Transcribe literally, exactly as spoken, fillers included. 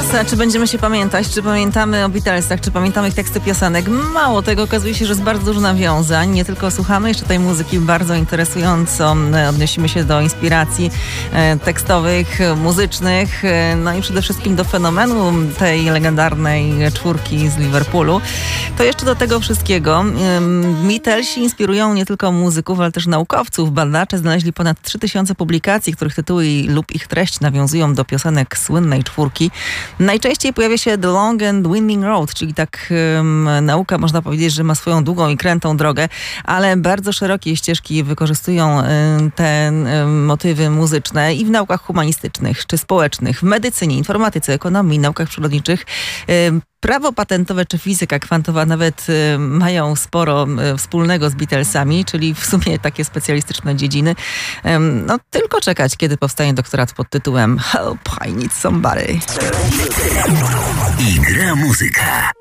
Beatlesa, czy będziemy się pamiętać, czy pamiętamy o Beatlesach, czy pamiętamy ich teksty piosenek. Mało tego, okazuje się, że jest bardzo dużo nawiązań. Nie tylko słuchamy jeszcze tej muzyki bardzo interesująco, odnosimy się do inspiracji tekstowych, muzycznych, no i przede wszystkim do fenomenu tej legendarnej czwórki z Liverpoolu. To jeszcze do tego wszystkiego Beatlesi inspirują nie tylko muzyków, ale też naukowców. Badacze znaleźli ponad trzy tysiące publikacji, których tytuły lub ich treść nawiązują do piosenek słynnej czwórki. Najczęściej pojawia się The Long and Winding Road, czyli tak um, nauka, można powiedzieć, że ma swoją długą i krętą drogę, ale bardzo szerokie ścieżki wykorzystują um, te um, motywy muzyczne i w naukach humanistycznych czy społecznych, w medycynie, informatyce, ekonomii, naukach przyrodniczych. Um, Prawo patentowe czy fizyka kwantowa nawet y, mają sporo y, wspólnego z Beatlesami, czyli w sumie takie specjalistyczne dziedziny. Ym, no tylko czekać, kiedy powstanie doktorat pod tytułem Help, I Need Somebody. I gra muzyka.